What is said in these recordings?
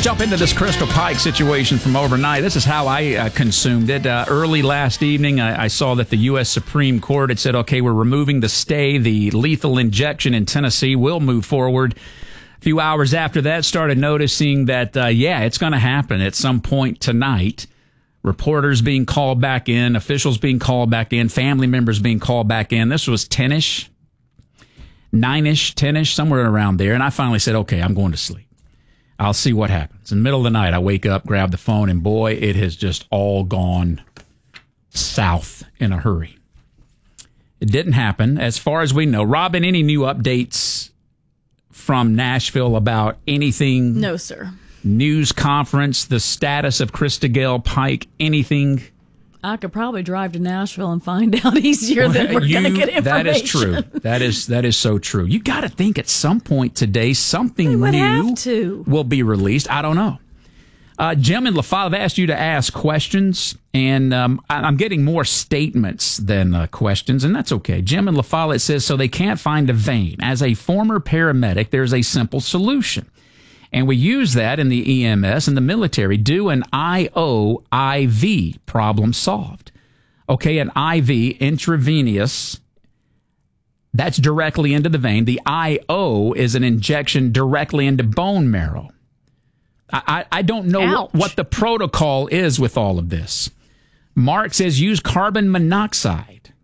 Jump into this Crystal Pike situation from overnight. This is how I consumed it. Early last evening, I saw that the U.S. Supreme Court had said, okay, we're removing the stay. The lethal injection in Tennessee will move forward. A few hours after that, started noticing that, it's going to happen at some point tonight. Reporters being called back in, officials being called back in, family members being called back in. This was 10-ish, 9-ish, 10-ish, somewhere around there. And I finally said, okay, I'm going to sleep. I'll see what happens. In the middle of the night, I wake up, grab the phone, and boy, it has just all gone south in a hurry. It didn't happen. As far as we know, Robin, any new updates from Nashville about anything? No, sir. News conference, the status of Krista Gale Pike, anything? I could probably drive to Nashville and find out easier than we're going to get information. That is true. That is so true. You got to think at some point today something new will be released. I don't know. Jim and LaFolle have asked you to ask questions, and I'm getting more statements than questions, and that's okay. Jim and LaFolle, it says, so they can't find a vein. As a former paramedic, there's a simple solution. And we use that in the EMS and the military. Do an IOIV, problem solved. Okay, an IV, intravenous, that's directly into the vein. The IO is an injection directly into bone marrow. I don't know what the protocol is with all of this. Mark says use carbon monoxide.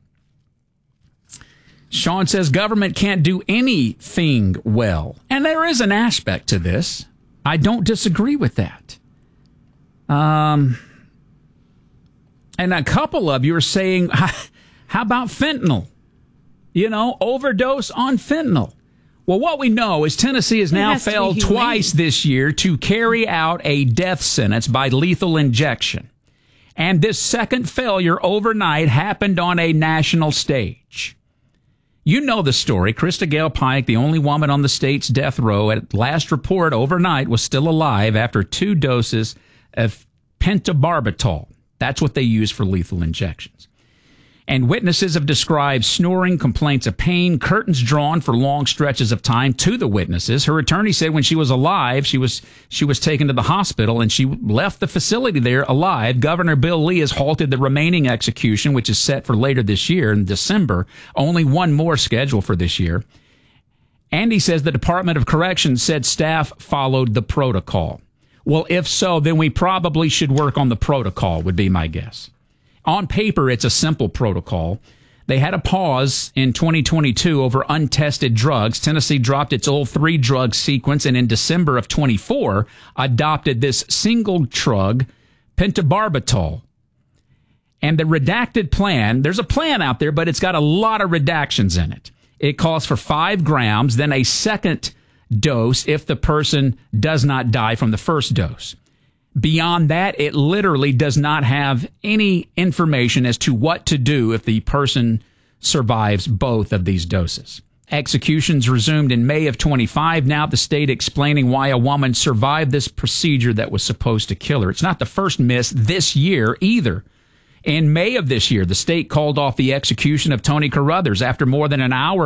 Sean says government can't do anything well. And there is an aspect to this. I don't disagree with that. And a couple of you are saying, how about fentanyl? Overdose on fentanyl. Well, what we know is Tennessee has now failed twice this year to carry out a death sentence by lethal injection. And this second failure overnight happened on a national stage. You know the story. Krista Gale Pike, the only woman on the state's death row at last report overnight, was still alive after 2 doses of pentobarbital. That's what they use for lethal injections. And witnesses have described snoring, complaints of pain, curtains drawn for long stretches of time to the witnesses. Her attorney said when she was alive, she was taken to the hospital and she left the facility there alive. Governor Bill Lee has halted the remaining execution, which is set for later this year in December. Only one more scheduled for this year. And he says the Department of Corrections said staff followed the protocol. Well, if so, then we probably should work on the protocol, would be my guess. On paper, it's a simple protocol. They had a pause in 2022 over untested drugs. Tennessee dropped its old 3-drug sequence and in December of 24 adopted this single drug, pentobarbital. And the redacted plan, there's a plan out there, but it's got a lot of redactions in it. It calls for 5 grams, then a second dose if the person does not die from the first dose. Beyond that, it literally does not have any information as to what to do if the person survives both of these doses. Executions resumed in May of 25. Now the state explaining why a woman survived this procedure that was supposed to kill her. It's not the first miss this year either. In May of this year, the state called off the execution of Tony Carruthers after more than an hour